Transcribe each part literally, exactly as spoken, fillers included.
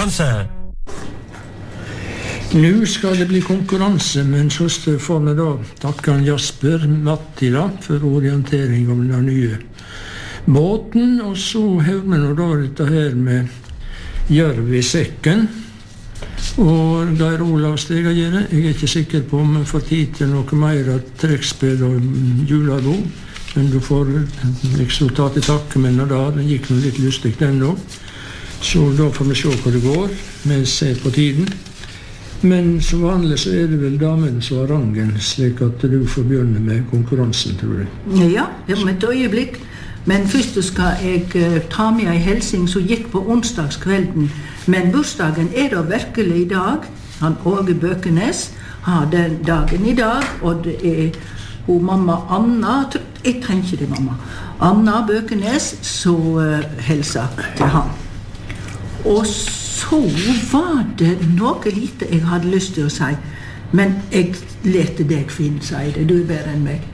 konkurranse. Nu skal det bli konkurranse, men så får vi da takke Jasper Matti da, for orientering om den nye båten, og så hører vi nå da dette her med Jørv i sekken, og Geir Olav Stegagere. Jeg er ikke sikker på om vi får tid til noe mer av trekkspill og julabo, men du får liksom ta til takke med da, den gikk noe litt lustig den da, så da får vi se hva det går, vi ser på tiden. Men som vanlig så er det vel damen som har rangen, slik at du får begynne med konkurransen, tror jeg. Ja, om et øyeblikk. Men først skal jeg uh, ta med en helsing som gikk på onsdagskvelden. Men bursdagen er da virkelig i dag. Han Åge Bøkenes har den dagen i dag, og det er hun mamma Anna, jeg trenger ikke det mamma, Anna Bøkenes, så uh, helsa til han. Og så var det noe lite jeg hadde lyst til å si, men jeg lette deg finne si det, du er bedre enn meg.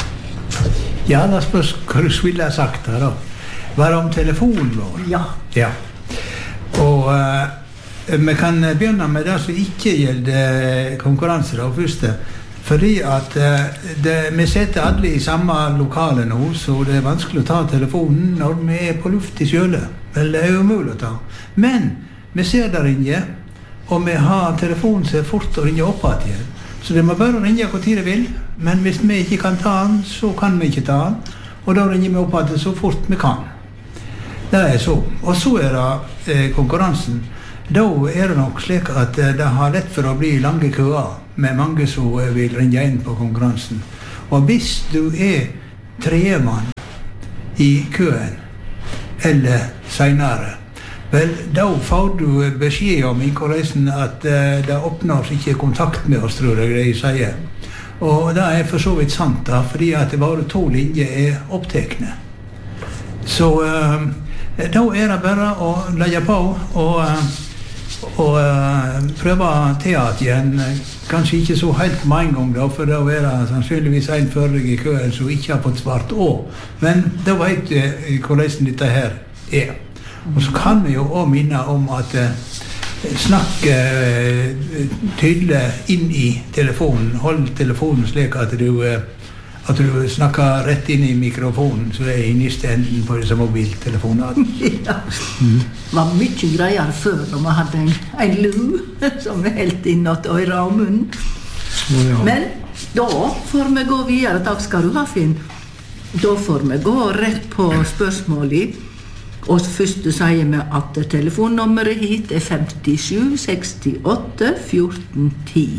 Ja, da spørs hva du ville ha sagt her da. Var det om telefonen vår? Ja. Ja. Og uh, vi kan begynne med det som ikke gjelder konkurranse da, først. Fordi at uh, det, vi sitter alle i samme lokale nå, så det er vanskelig å ta telefonen når vi er på luft i kjøle. Vel, det er umulig å ta. Men vi ser der inne, og vi har telefonen så fort å ringe opp igjen. Så det må bare ringe hvor tid det vil, men hvis vi ikke kan ta den, så kan vi ikke ta den, og da ringer vi opp igjen så fort vi kan. Det er så. Og så er det eh, konkurransen. Da er det nok slik at eh, det har lett for å bli lange køer, med mange som eh, vil ringe inn på konkurransen. Og hvis du er tremann i køen, eller senere, vel, da får du beskjed om i korreisen at uh, det oppnås ikke kontakt med oss, tror jeg de sier. Og det er for så vidt sant da, fordi at det bare to linjer er opptekne. Så uh, da er det bare å legge på og, uh, og uh, prøve teat igjen. Kanskje ikke så helt med en gang da, for da er det sannsynligvis en føring i køen som ikke har fått svart å. Men da vet du i korreisen dette her er. Og så kan vi jo også minne om at uh, snakke uh, tydelig inn i telefonen. Hold telefonen slik at du, uh, at du snakker rett inn i mikrofonen, så det er i neste enden på disse mobiltelefonene. Ja, det var mye greier før når man hadde en, en lu som vi helt innåt øyre og munn. Ja. Men da får vi gå videre. Takk skal du ha, Finn. Da får vi gå rett på spørsmålet. Og først sier vi at telefonnummeret hit er femtisju sekstiåtte fjorten ti.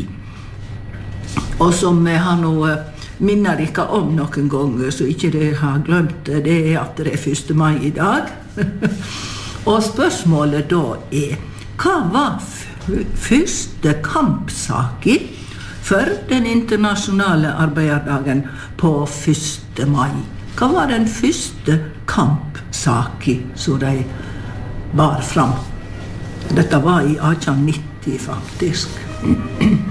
Og som vi har nå minnet dere om noen ganger, så ikke dere har glemt det, det er at det er første mai i dag. Og spørsmålet da er, hva var første kampsaken for den internasjonale arbeiderdagen på første mai? Hva var den første kampsaken som de bar fram? Dette var i atten nitti faktisk.